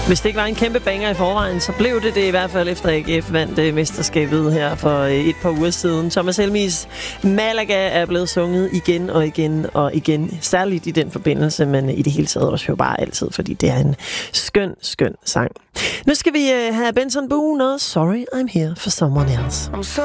Hvis det ikke var en kæmpe banger i forvejen, så blev det i hvert fald efter AGF vandt mesterskabet her for et par uger siden. Thomas Helmigs Malaga er blevet sunget igen og igen og igen. Særligt i den forbindelse, men i det hele taget også jo bare altid, fordi det er en skøn sang. Nu skal vi have Benson Boone og Sorry I'm Here for Someone Else.